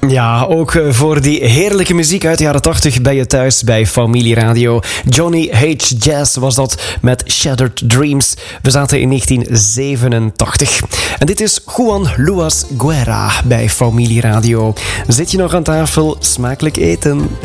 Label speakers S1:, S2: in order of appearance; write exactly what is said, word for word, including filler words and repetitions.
S1: Ja, ook voor die heerlijke muziek uit de jaren tachtig ben je thuis bij Familieradio. Johnny H. Jazz was dat met Shattered Dreams. We zaten in negentien zevenentachtig. En dit is Juan Luis Guerra bij Familieradio. Zit je nog aan tafel? Smakelijk eten.